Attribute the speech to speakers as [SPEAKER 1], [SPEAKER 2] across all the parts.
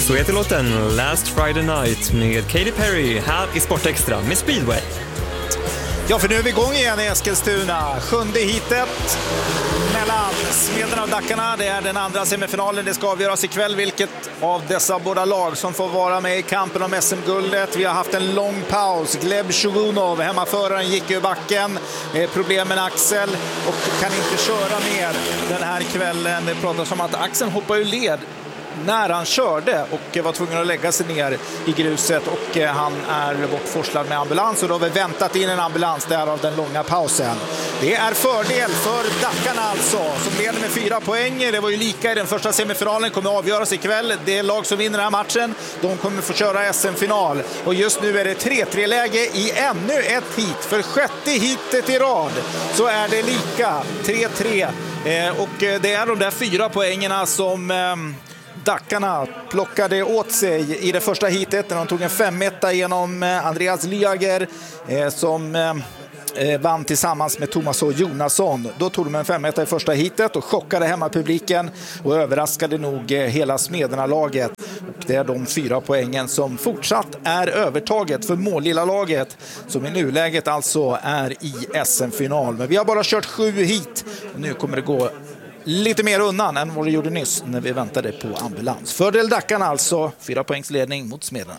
[SPEAKER 1] Så heter låten Last Friday Night med Katy Perry här i Sportextra med Speedway.
[SPEAKER 2] Ja, för nu är vi igång igen i Eskilstuna. Sjunde heatet mellan Smederna och Dackarna. Det är den andra semifinalen. Det ska avgöras ikväll vilket av dessa båda lag som får vara med i kampen om SM-guldet. Vi har haft en lång paus. Gleb Shugunov, hemmaföraren, gick ur backen. Problem med axel och kan inte köra mer den här kvällen. Det pratas om att axeln hoppar ur led när han körde och var tvungen att lägga sig ner i gruset, och han är bortforslad med ambulans, och då har vi väntat in en ambulans där av den långa pausen. Det är fördel för Dackarna alltså, som leder med 4 poäng. Det var ju lika i den första semifinalen, kommer avgöras ikväll. Det lag som vinner den här matchen, de kommer få köra SM-final, och just nu är det 3-3-läge i ännu ett heat. För sjätte heatet i rad så är det lika 3-3, och det är de där 4 poängerna som Dackarna plockade åt sig i det första heatet när de tog en 5-1 genom Andreas Lyager som vann tillsammans med Thomas och Jonasson. Då tog de en 5-1 i första heatet och chockade hemmapubliken och överraskade nog hela Smederna-laget. Och det är de 4 poängen som fortsatt är övertaget för Målilla-laget, som i nuläget alltså är i SM-final. Men vi har bara kört 7 heat och nu kommer det gå lite mer undan än vad det gjorde nyss när vi väntade på ambulans. Fördel Dackarna alltså, 4 poängs ledning mot Smederna.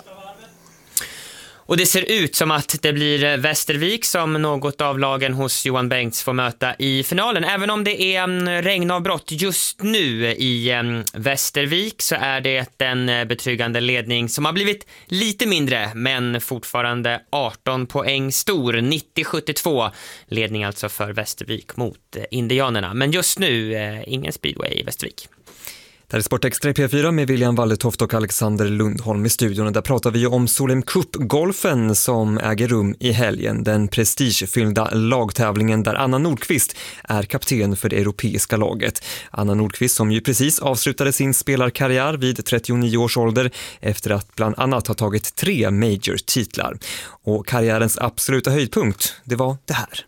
[SPEAKER 3] Och det ser ut som att det blir Västervik som något av lagen hos Johan Bengts får möta i finalen. Även om det är regnavbrott just nu i Västervik så är det en betryggande ledning som har blivit lite mindre, men fortfarande 18 poäng stor. 90-72 ledning alltså för Västervik mot Indianerna. Men just nu ingen speedway i Västervik.
[SPEAKER 1] Det här är Sportextra i P4 med William Walletoft och Alexander Lundholm i studion. Där pratar vi om Solheim Cup-golfen som äger rum i helgen. Den prestigefyllda lagtävlingen där Anna Nordqvist är kapten för det europeiska laget. Anna Nordqvist som ju precis avslutade sin spelarkarriär vid 39 års ålder efter att bland annat ha tagit 3 major-titlar. Och karriärens absoluta höjdpunkt, det var det här.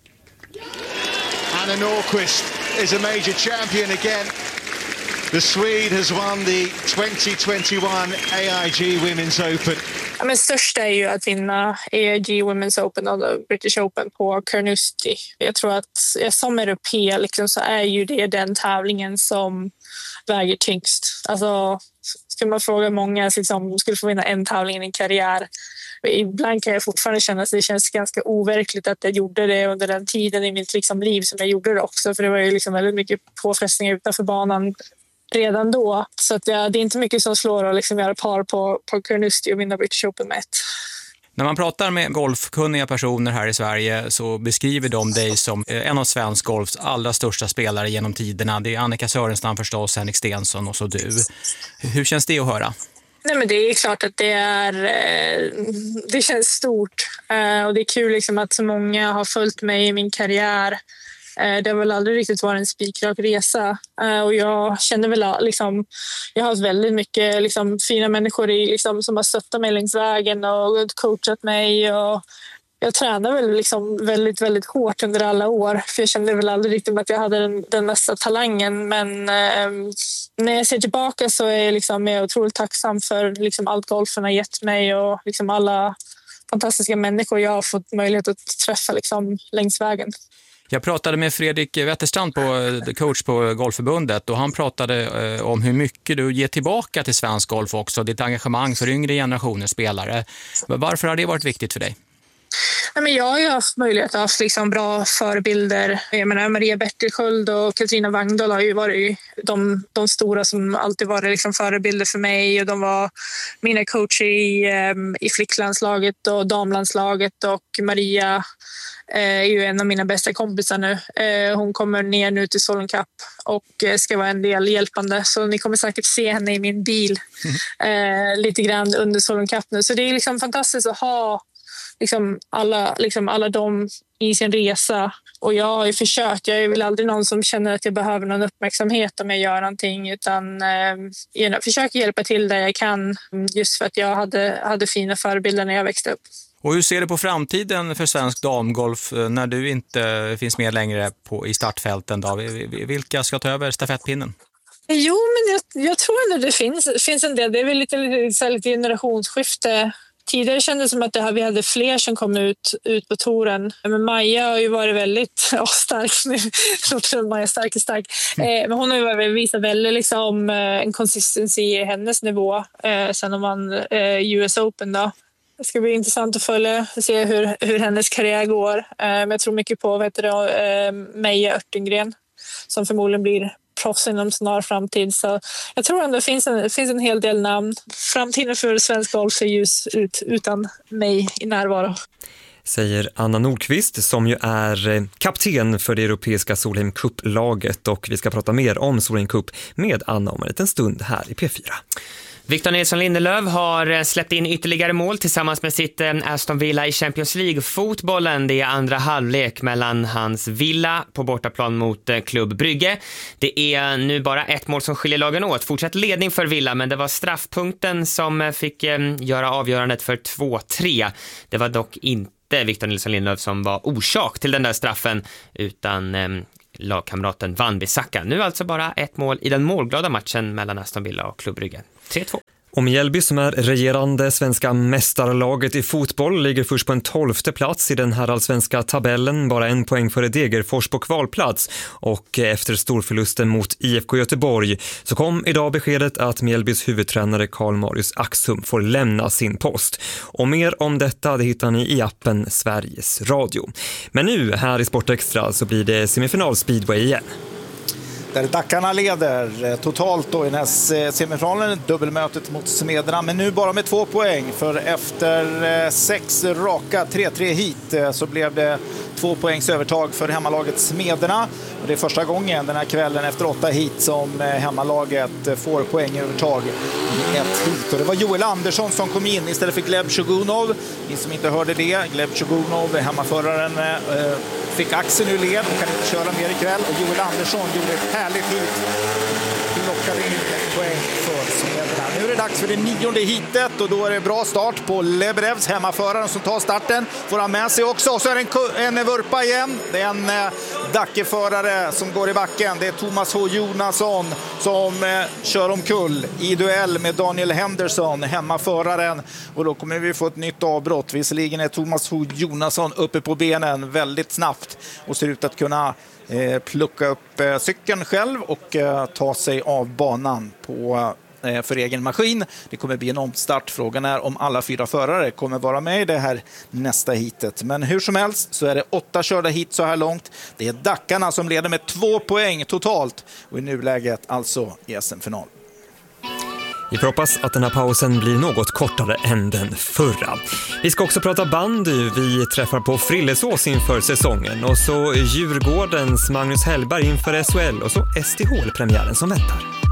[SPEAKER 4] Anna Nordqvist is a major champion again. The Swede has won the 2021 AIG Women's Open.
[SPEAKER 5] Ja, men största är ju att vinna AIG Women's Open och British Open på Carnoustie. Jag tror att som europé liksom, så är ju det den tävlingen som väger tyngst. Alltså, skulle man fråga många som skulle få vinna en tävling i en karriär. Ibland kan jag fortfarande känna att det känns ganska overkligt att jag gjorde det under den tiden i mitt liv som jag gjorde det också. För det var ju väldigt mycket påfrestningar utanför banan redan då. Så att det är inte mycket som slår att göra par på Carnoustie och vinna British Open med 1.
[SPEAKER 6] När man pratar med golfkunniga personer här i Sverige så beskriver de dig som en av svensk golfs allra största spelare genom tiderna. Det är Annika Sörenstam förstås, Henrik Stenson och så du. Hur känns det att höra?
[SPEAKER 5] Nej, men det är klart att det känns stort. Och det är kul att så många har följt mig i min karriär. Det har väl aldrig riktigt varit en spikrak resa. Och jag känner väl jag har väldigt mycket fina människor som har stöttat mig längs vägen och coachat mig. Och jag tränar väl väldigt, väldigt hårt under alla år. För jag kände väl aldrig riktigt att jag hade den mesta talangen. Men när jag ser tillbaka så är jag otroligt tacksam för allt golfen har gett mig. Och alla fantastiska människor jag har fått möjlighet att träffa längs vägen.
[SPEAKER 6] Jag pratade med Fredrik Wetterstrand, coach på Golfförbundet, och han pratade om hur mycket du ger tillbaka till svensk golf också, ditt engagemang för yngre generationer spelare. Varför har det varit viktigt för dig?
[SPEAKER 5] Men jag har ju haft möjlighet att ha bra förebilder. Jag menar, Maria Bertilsköld och Katarina Wangdahl har ju varit de stora som alltid varit förebilder för mig. Och de var mina coacher i flicklandslaget och damlandslaget, och Maria är ju en av mina bästa kompisar nu. Hon kommer ner nu till Solheim Cup och ska vara en del hjälpande. Så ni kommer säkert se henne i min bil lite grann under Solheim Cup nu. Så det är fantastiskt att ha alla de i sin resa. Och jag har ju försökt, jag är väl aldrig någon som känner att jag behöver någon uppmärksamhet om jag gör någonting, utan försöker hjälpa till där jag kan, just för att jag hade fina förebilder när jag växte upp.
[SPEAKER 6] Och hur ser du på framtiden för svensk damgolf när du inte finns med längre i startfälten då? Vilka ska ta över stafettpinnen?
[SPEAKER 5] Jo, men jag tror ändå det finns en del. Det är väl lite generationsskifte. Tidigare kändes det som att vi hade fler som kom ut på touren. Men Maja har ju varit väldigt stark nu. Jag tror att Maja är stark. Men hon har ju visat väldigt liksom, en consistency i hennes nivå. Sen om man US Open då. Det ska bli intressant att följa och se hur hennes karriär går. Men jag tror mycket på Maja Örtengren som förmodligen blir proffs inom snar framtid. Så jag tror ändå det finns en hel del namn. Framtiden för svensk golf ser ljus ut utan mig i närvaro.
[SPEAKER 1] Säger Anna Nordqvist som ju är kapten för det europeiska Solheim Cup-laget, och vi ska prata mer om Solheim Cup med Anna om en liten stund här i P4.
[SPEAKER 3] Victor Nilsson Lindelöf har släppt in ytterligare mål tillsammans med sitt Aston Villa i Champions League-fotbollen. Det är andra halvlek mellan hans Villa på bortaplan mot Klubb Brygge. Det är nu bara ett mål som skiljer lagen åt. Fortsatt ledning för Villa, men det var straffpunkten som fick göra avgörandet för 2-3. Det var dock inte Victor Nilsson Lindelöf som var orsak till den där straffen, utan lagkamraten Van Bissaka. Nu alltså bara ett mål i den målglada matchen mellan Aston Villa och Klubb Brygge. 3-2.
[SPEAKER 1] Och Mjällby, som är regerande svenska mästarlaget i fotboll, ligger först på en 12:e plats i den här allsvenska tabellen, bara 1 poäng före Degerfors på kvalplats. Och efter storförlusten mot IFK Göteborg så kom idag beskedet att Mjällbys huvudtränare Karl-Marius Axum får lämna sin post. Och mer om detta det hittar ni i appen Sveriges Radio. Men nu här i Sportextra så blir det semifinal speedway igen.
[SPEAKER 2] Där Dackarna leder totalt då i den här semifinalen, dubbelmötet mot Smederna, men nu bara med 2 poäng, för efter 6 raka 3-3 hit så blev det 2 poängs övertag för hemmalaget Smederna. Och det är första gången den här kvällen efter 8 hit som hemmalaget får poängövertag i ett hit. Och det var Joel Andersson som kom in istället för Gleb Shogunov. Ni som inte hörde det, Gleb Shogunov, hemmaföraren, fick axeln ur led och kan inte köra mer ikväll. Och Joel Andersson gjorde ett härligt hit. Lockade in ett poäng för Smederna. Nu är det dags för det 9:e hitet och då är det bra start på Lebrevs, hemmaföraren som tar starten. Får han med sig också. Och så är det en vurpa igen. Det är en Dackeförare som går i backen. Det är Thomas H. Jonasson som kör omkull i duell med Daniel Henderson, hemmaföraren. Och då kommer vi få ett nytt avbrott. Visserligen är Thomas H. Jonasson uppe på benen väldigt snabbt och ser ut att kunna plocka upp cykeln själv och ta sig av banan för egen maskin. Det kommer bli en omstart. Frågan är om alla 4 förare kommer vara med i det här nästa hitet. Men hur som helst så är det 8 körda hit så här långt. Det är Dackarna som leder med 2 poäng totalt och i nuläget alltså i SM-final.
[SPEAKER 1] Vi hoppas att den här pausen blir något kortare än den förra. Vi ska också prata bandy. Vi träffar på Frillesås inför säsongen. Och så Djurgårdens Magnus Hellberg inför SHL. Och så STHL-premiären som väntar.